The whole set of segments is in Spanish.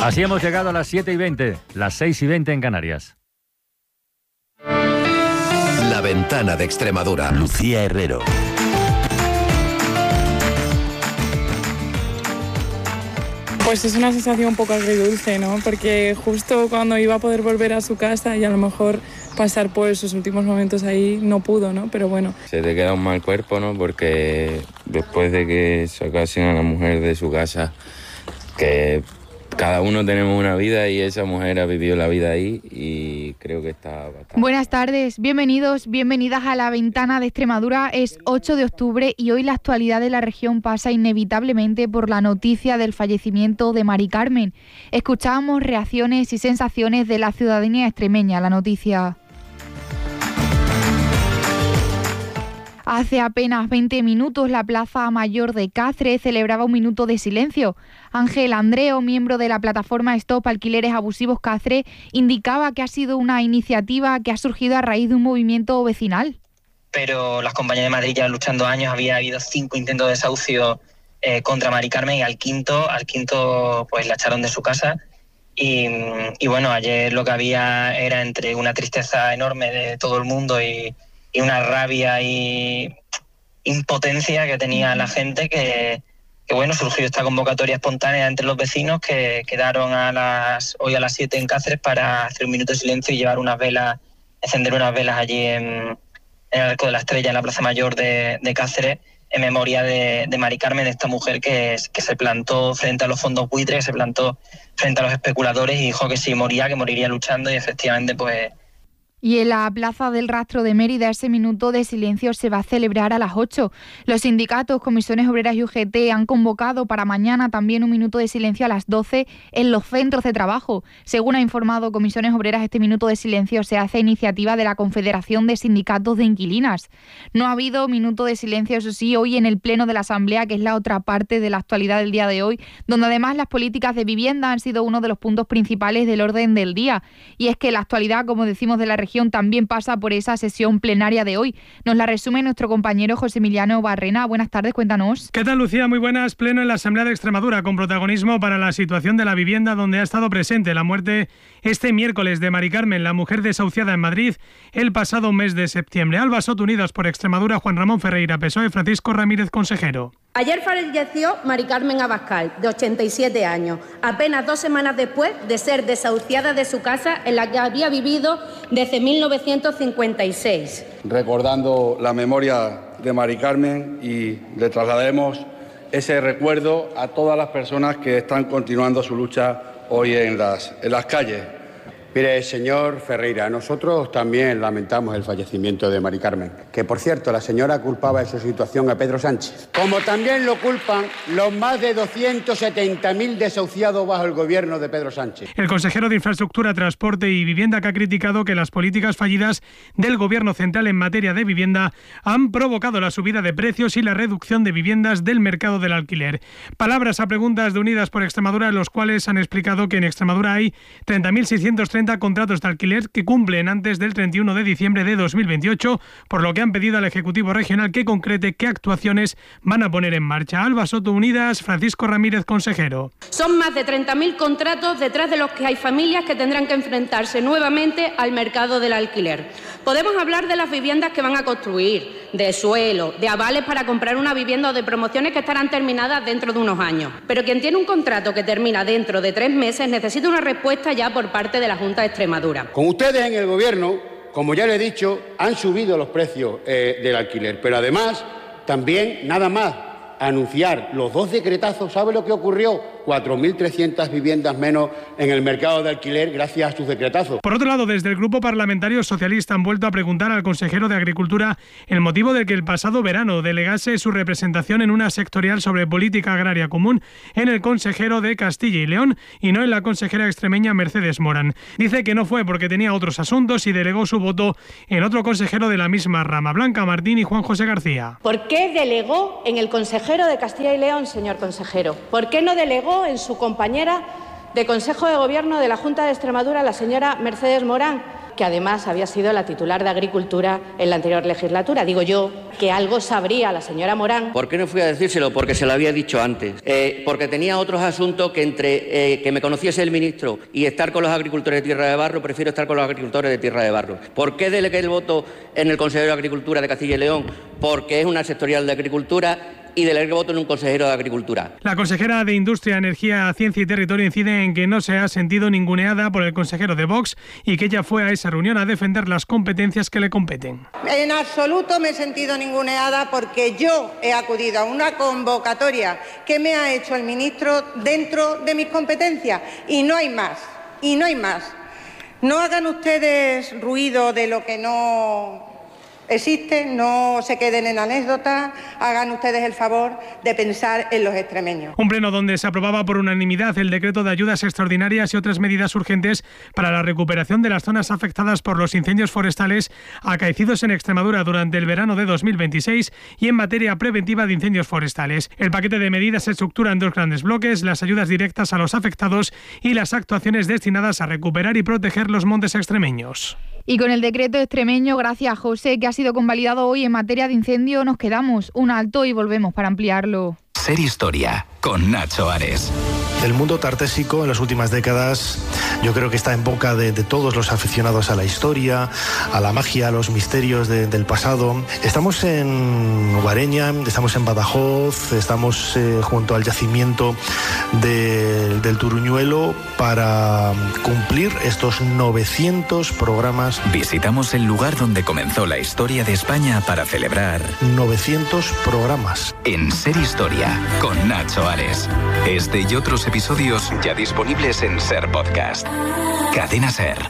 Así hemos llegado a las 7:20, las 6:20 en Canarias. La Ventana de Extremadura. Lucía Herrero. Pues es una sensación un poco agridulce, ¿no? Porque justo cuando iba a poder volver a su casa y a lo mejor pasar por sus últimos momentos ahí no pudo, ¿no? Pero bueno. Se te queda un mal cuerpo, ¿no? Porque después de que sacasen a la mujer de su casa, que cada uno tenemos una vida y esa mujer ha vivido la vida ahí y creo que está bastante... Buenas tardes, bienvenidos, bienvenidas a La Ventana de Extremadura. Es 8 de octubre y hoy la actualidad de la región pasa inevitablemente por la noticia del fallecimiento de Mari Carmen. Escuchábamos reacciones y sensaciones de la ciudadanía extremeña a la noticia. Hace apenas 20 minutos la Plaza Mayor de Cáceres celebraba un minuto de silencio. Ángel Andreo, miembro de la plataforma Stop Alquileres Abusivos Cáceres, indicaba que ha sido una iniciativa que ha surgido a raíz de un movimiento vecinal. Pero las compañías de Madrid ya luchando años, había habido 5 intentos de desahucio contra Mari Carmen y al quinto pues la echaron de su casa. Y bueno, ayer lo que había era entre una tristeza enorme de todo el mundo y una rabia y impotencia que tenía la gente que bueno, surgió esta convocatoria espontánea entre los vecinos que quedaron hoy a las 7 en Cáceres para hacer un minuto de silencio y llevar encender unas velas allí en el Arco de la Estrella, en la Plaza Mayor de Cáceres, en memoria de Mari Carmen, de esta mujer que se plantó frente a los fondos buitres, que se plantó frente a los especuladores y dijo que si moría, que moriría luchando, y efectivamente pues... Y en la Plaza del Rastro de Mérida ese minuto de silencio se va a celebrar a las 8. Los sindicatos, comisiones obreras y UGT han convocado para mañana también un minuto de silencio a las 12 en los centros de trabajo. Según ha informado Comisiones Obreras, este minuto de silencio se hace a iniciativa de la Confederación de Sindicatos de Inquilinas. No ha habido minuto de silencio, eso sí, hoy en el Pleno de la Asamblea, que es la otra parte de la actualidad del día de hoy, donde además las políticas de vivienda han sido uno de los puntos principales del orden del día. Y es que la actualidad, como decimos, de la región también pasa por esa sesión plenaria de hoy. Nos la resume nuestro compañero José Emiliano Barrena. Buenas tardes, cuéntanos. ¿Qué tal, Lucía? Muy buenas. Pleno en la Asamblea de Extremadura con protagonismo para la situación de la vivienda, donde ha estado presente la muerte este miércoles de Mari Carmen, la mujer desahuciada en Madrid el pasado mes de septiembre. Alba Soto, Unidas por Extremadura, Juan Ramón Ferreira, PSOE, Francisco Ramírez, consejero. Ayer falleció Mari Carmen Abascal, de 87 años, apenas 2 semanas después de ser desahuciada de su casa en la que había vivido desde 1956. Recordando la memoria de Mari Carmen y le trasladaremos ese recuerdo a todas las personas que están continuando su lucha hoy en las calles. Mire, señor Ferreira, nosotros también lamentamos el fallecimiento de Mari Carmen, que por cierto la señora culpaba de su situación a Pedro Sánchez, como también lo culpan los más de 270.000 desahuciados bajo el gobierno de Pedro Sánchez. El consejero de Infraestructura, Transporte y Vivienda, que ha criticado que las políticas fallidas del gobierno central en materia de vivienda han provocado la subida de precios y la reducción de viviendas del mercado del alquiler. Palabras a preguntas de Unidas por Extremadura, en los cuales han explicado que en Extremadura hay 30.630 contratos de alquiler que cumplen antes del 31 de diciembre de 2028, por lo que han pedido al Ejecutivo Regional que concrete qué actuaciones van a poner en marcha. Alba Soto, Unidas, Francisco Ramírez, consejero. Son más de 30.000 contratos detrás de los que hay familias que tendrán que enfrentarse nuevamente al mercado del alquiler. Podemos hablar de las viviendas que van a construir, de suelo, de avales para comprar una vivienda o de promociones que estarán terminadas dentro de unos años. Pero quien tiene un contrato que termina dentro de 3 meses necesita una respuesta ya por parte de la Junta de Extremadura. Con ustedes en el gobierno, como ya le he dicho, han subido los precios del alquiler, pero además también nada más anunciar los 2 decretazos, ¿sabe lo que ocurrió? 4.300 viviendas menos en el mercado de alquiler gracias a sus decretazos. Por otro lado, desde el Grupo Parlamentario Socialista han vuelto a preguntar al consejero de Agricultura el motivo de que el pasado verano delegase su representación en una sectorial sobre política agraria común en el consejero de Castilla y León y no en la consejera extremeña Mercedes Morán. Dice que no fue porque tenía otros asuntos y delegó su voto en otro consejero de la misma rama, Blanca Martín y Juan José García. ¿Por qué delegó en el consejero de Castilla y León, señor consejero? ¿Por qué no delegó en su compañera de Consejo de Gobierno de la Junta de Extremadura, la señora Mercedes Morán? que además había sido la titular de Agricultura en la anterior legislatura. Digo yo que algo sabría la señora Morán. ¿Por qué no fui a decírselo? Porque se lo había dicho antes. Porque tenía otros asuntos que entre que me conociese el ministro y estar con los agricultores de Tierra de Barro, prefiero estar con los agricultores de Tierra de Barro. ¿Por qué delegué el voto en el Consejero de Agricultura de Castilla y León? Porque es una sectorial de Agricultura y delegué voto en un consejero de Agricultura. La consejera de Industria, Energía, Ciencia y Territorio incide en que no se ha sentido ninguneada por el consejero de Vox y que ella fue a esa reunión a defender las competencias que le competen. En absoluto me he sentido ninguneada porque yo he acudido a una convocatoria que me ha hecho el ministro dentro de mis competencias y no hay más, y no hay más. No hagan ustedes ruido de lo que no existe, no se queden en anécdotas, hagan ustedes el favor de pensar en los extremeños. Un pleno donde se aprobaba por unanimidad el decreto de ayudas extraordinarias y otras medidas urgentes para la recuperación de las zonas afectadas por los incendios forestales acaecidos en Extremadura durante el verano de 2026 y en materia preventiva de incendios forestales. El paquete de medidas se estructura en dos grandes bloques: las ayudas directas a los afectados y las actuaciones destinadas a recuperar y proteger los montes extremeños. Y con el decreto extremeño, gracias a José, que ha sido convalidado hoy en materia de incendio, nos quedamos un alto y volvemos para ampliarlo. Ser Historia, con Nacho Ares. El mundo tartésico en las últimas décadas yo creo que está en boca de todos los aficionados a la historia, a la magia, a los misterios del pasado. Estamos en Guareña, estamos en Badajoz, estamos junto al yacimiento del Turuñuelo para cumplir estos 900 programas. Visitamos el lugar donde comenzó la historia de España para celebrar 900 programas. En Ser Historia, con Nacho Ares. Este y otros episodios ya disponibles en Ser Podcast. Cadena Ser.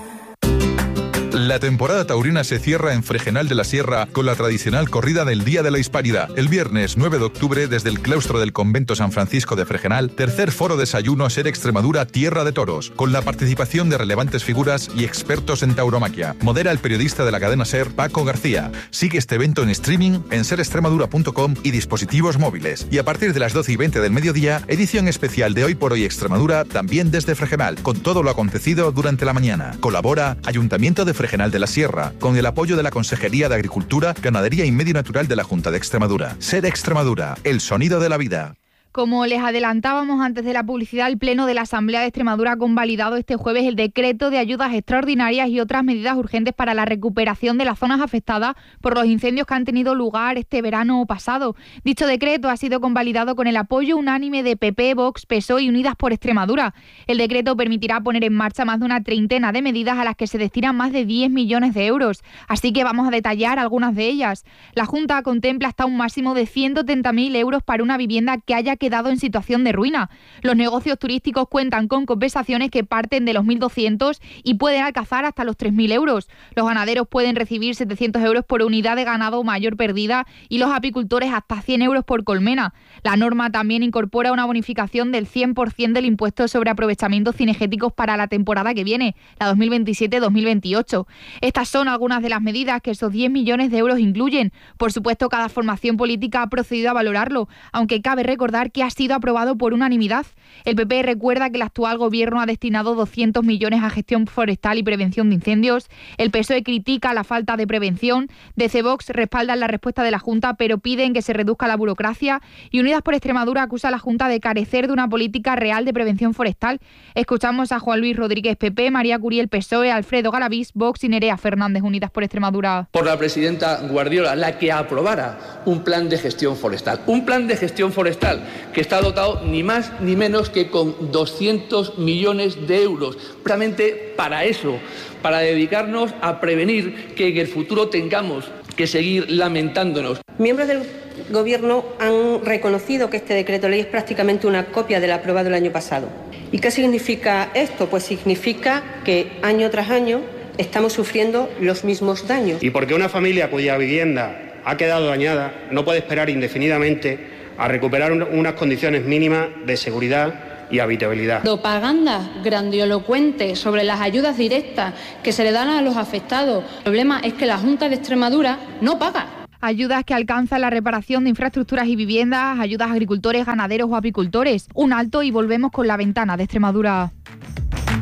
La temporada taurina se cierra en Fregenal de la Sierra con la tradicional corrida del Día de la Hispanidad. El viernes 9 de octubre, desde el claustro del Convento San Francisco de Fregenal, tercer foro desayuno Ser Extremadura Tierra de Toros, con la participación de relevantes figuras y expertos en tauromaquia. Modera el periodista de la cadena Ser, Paco García. Sigue este evento en streaming en serextremadura.com y dispositivos móviles. Y a partir de las 12:20 del mediodía, edición especial de Hoy por Hoy Extremadura, también desde Fregenal, con todo lo acontecido durante la mañana. Colabora Ayuntamiento de Fregenal de la Sierra, con el apoyo de la Consejería de Agricultura, Ganadería y Medio Natural de la Junta de Extremadura. Ser Extremadura, el sonido de la vida. Como les adelantábamos antes de la publicidad, el Pleno de la Asamblea de Extremadura ha convalidado este jueves el decreto de ayudas extraordinarias y otras medidas urgentes para la recuperación de las zonas afectadas por los incendios que han tenido lugar este verano pasado. Dicho decreto ha sido convalidado con el apoyo unánime de PP, Vox, PSOE y Unidas por Extremadura. El decreto permitirá poner en marcha más de una treintena de medidas a las que se destinan más de 10 millones de euros. Así que vamos a detallar algunas de ellas. La Junta contempla hasta un máximo de 130.000 euros para una vivienda que haya quedado en situación de ruina. Los negocios turísticos cuentan con compensaciones que parten de los 1.200 y pueden alcanzar hasta los 3.000 euros. Los ganaderos pueden recibir 700 euros por unidad de ganado mayor perdida y los apicultores hasta 100 euros por colmena. La norma también incorpora una bonificación del 100% del impuesto sobre aprovechamientos cinegéticos para la temporada que viene, la 2027-2028. Estas son algunas de las medidas que esos 10 millones de euros incluyen. Por supuesto, cada formación política ha procedido a valorarlo, aunque cabe recordar que ha sido aprobado por unanimidad. El PP recuerda que el actual gobierno ha destinado 200 millones a gestión forestal y prevención de incendios. El PSOE critica la falta de prevención. Desde Vox respaldan la respuesta de la Junta, pero piden que se reduzca la burocracia. Y Unidas por Extremadura acusa a la Junta de carecer de una política real de prevención forestal. Escuchamos a Juan Luis Rodríguez, PP, María Curiel, PSOE, Alfredo Galavís, Vox y Nerea Fernández, Unidas por Extremadura. Por la presidenta Guardiola, la que aprobara un plan de gestión forestal. Un plan de gestión forestal que está dotado ni más ni menos que con 200 millones de euros, precisamente para eso, para dedicarnos a prevenir que en el futuro tengamos que seguir lamentándonos. Miembros del Gobierno han reconocido que este decreto ley es prácticamente una copia del aprobado el año pasado. ¿Y qué significa esto? Pues significa que año tras año estamos sufriendo los mismos daños. Y porque una familia cuya vivienda ha quedado dañada no puede esperar indefinidamente a recuperar unas condiciones mínimas de seguridad y habitabilidad. Propaganda grandilocuente sobre las ayudas directas que se le dan a los afectados. El problema es que la Junta de Extremadura no paga. Ayudas que alcanzan la reparación de infraestructuras y viviendas, ayudas a agricultores, ganaderos o apicultores. Un alto y volvemos con la ventana de Extremadura.